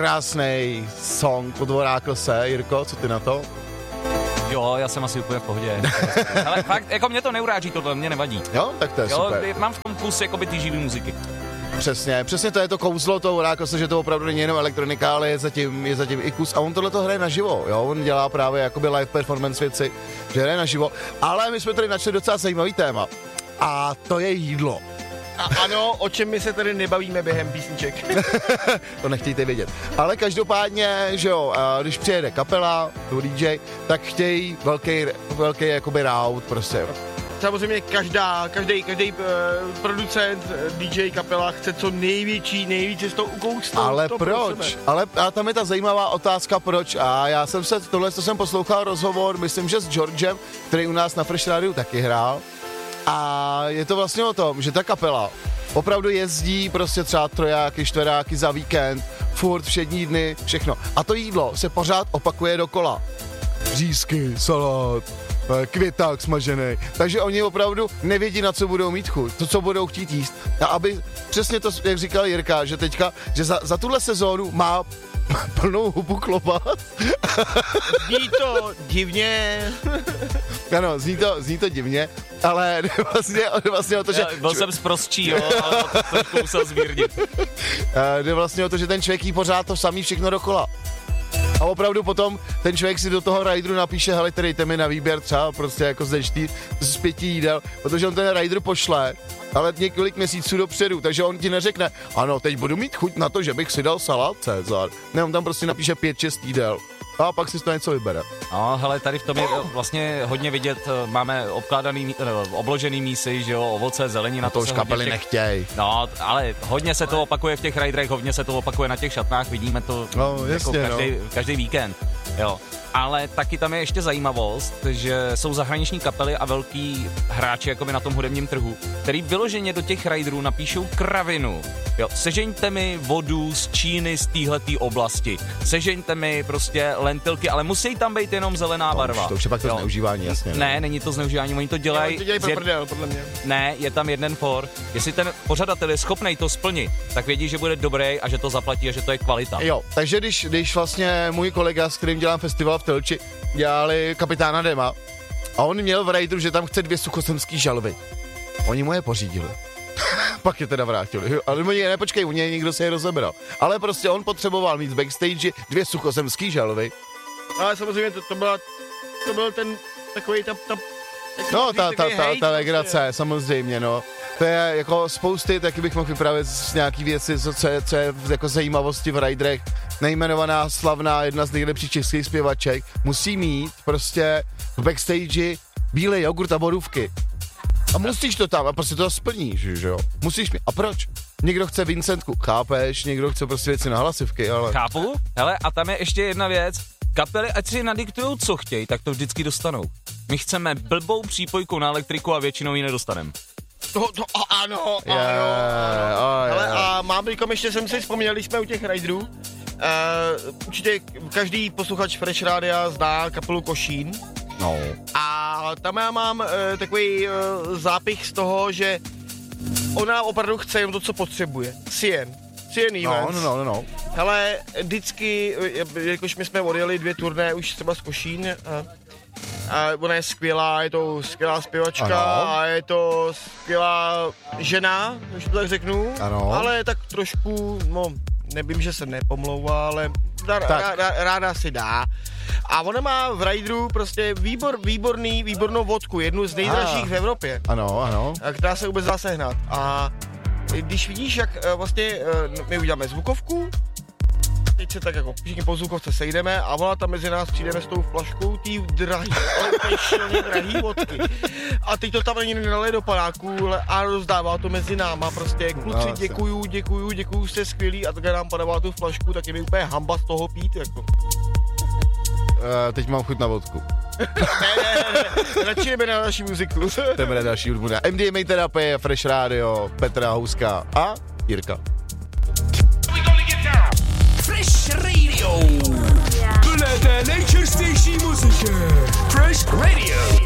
krásný song od Voráklse. Jirko, co ty na to? Jo, já jsem asi úplně v pohodě. Ale fakt, jako mě to neuráží, tohle mě nevadí. Jo, tak to je super. Mám v tom kus jakoby ty živý muziky. Přesně to je to kouzlo toho Voráklse, že to opravdu není jenom elektronika, ale je zatím i kus a on tohle to hraje naživo, jo, on dělá právě jakoby live performance věci, že hraje naživo, ale my jsme tady načali docela zajímavý téma a to je jídlo. A ano, o čem my se tady nebavíme během písniček. To nechtějte vědět. Ale každopádně, že jo, když přijede kapela, DJ, tak chtějí velký jakoby raut prostě. Samozřejmě každý producent, DJ, kapela chce co nejvíce z toho ukousnout. Ale proč? Ale tam je ta zajímavá otázka, proč. A já jsem jsem poslouchal rozhovor, myslím, že s Georgem, který u nás na Fresh Radio taky hrál. A je to vlastně o tom, že ta kapela opravdu jezdí prostě třeba trojáky, čtveráky za víkend, furt všední dny, všechno. A to jídlo se pořád opakuje dokola. Řízky, salát, květák smažený. Takže oni opravdu nevědí, na co budou mít chuť, to, co budou chtít jíst. A aby přesně to, jak říkal Jirka, že teďka, že za tuhle sezónu má plnou hubu klobat. Zní to divně. Ano, zní to divně, ale jde vlastně o to, že... Byl jsem zprostčí, jo, ale to trošku musel zmírnit. Jde vlastně o to, že ten člověk jí pořád to samý všechno dokola. A opravdu potom ten člověk si do toho rideru napíše, hele, dejte mi na výběr třeba prostě jako z 5 jídel, protože on ten rider pošle, ale několik měsíců dopředu, takže on ti neřekne, ano, teď budu mít chuť na to, že bych si dal salát Cezar. Ne, on tam prostě napíše 5-6 jídel. A pak si to něco vybere. No, hele, tady v tom je vlastně hodně vidět, máme obložený mísy, že jo, ovoce, zelenina. To už kapely nechtěj. No, ale hodně se to opakuje v těch riderech, hodně se to opakuje na těch šatnách, vidíme to jasně, jako každý víkend, jo. Ale taky tam je ještě zajímavost, že jsou zahraniční kapely a velký hráči jakoby na tom hudebním trhu, který vyloženě do těch riderů napíšou kravinu. Jo, sežeňte mi vodu z Číny z téhletý oblasti. Sežeňte mi prostě lentilky, ale musí tam být jenom zelená barva. To už je pak to zneužívání, jasně. Ne, není to zneužívání, oni to dělají. To dělají pro prdel, podle mě. Ne, je tam jeden for. Jestli ten pořadatel je schopnej to splnit, tak vědí, že bude dobrý a že to zaplatí a že to je kvalita. Jo, takže když vlastně můj kolega, s kterým dělám festival v Telči, dělali Kapitána Dema a on měl v rideru, že tam chce 2 suchozemský žalvy. Oni mu je pořídili. Pak je teda vrátili. Ale oni nepočkej, u něj někdo se je rozebral. Ale prostě on potřeboval mít v backstage 2 suchozemský žalvy. Ale samozřejmě to byl ten takový ta legrace, samozřejmě, no. To je jako spousty, taky bych mohl vyprávět nějaký věci, co je jako zajímavosti v riderech. Nejmenovaná slavná, jedna z nejlepších českých zpěvaček, musí mít prostě v backstage bílej jogurt a borůvky. A musíš to tam, a prostě to splníš, že jo? Musíš mít. A proč? Někdo chce Vincentku, chápeš? Někdo chce prostě věci na hlasivky, ale... Chápu, hele, a tam je ještě jedna věc. Kapely, ať si nadiktujou, co chtějí, tak to vždycky dostanou. My chceme blbou přípojku na elektriku a většinou ji nedostaneme. Ano. Ale a mám ještě jsem si vzpomněl, když jsme u těch riderů, určitě každý posluchač Fresh Rádia zná kapelu Košín. No. A tam já mám takový zápich z toho, že ona opravdu chce jenom to, co potřebuje. Cien Events. No. Hele, vždycky, jakož my jsme odjeli 2 turné už třeba z Košín, a ona je skvělá, je to skvělá zpěvačka a je to skvělá žena, když to tak řeknu, ale tak trošku, nevím, že se nepomlouvá, ale ráda si dá. A ona má v rideru prostě výbornou vodku, jednu z nejdražších v Evropě. Ano. Která se vůbec dá sehnat. A když vidíš, jak vlastně my uděláme zvukovku, teď se tak jako všichni po zvukovce sejdeme a ona tam mezi nás přijdeme s tou flaškou tý drahý, ale šilně drahý vodky. A teď to tam ani nenalije do panáků a rozdává to mezi náma, prostě kluci děkuju, jste skvělí a tak nám podává tu flašku, tak je mi úplně hamba z toho pít, jako. Teď mám chuť na vodku. Ne, radši jdeme na další muziku. Jdeme na další hudbu. MDMA terapie, Fresh Radio, Petra Houska a Jirka. Fresh Radio. Plné té nejčerstvější muziky. Fresh Radio.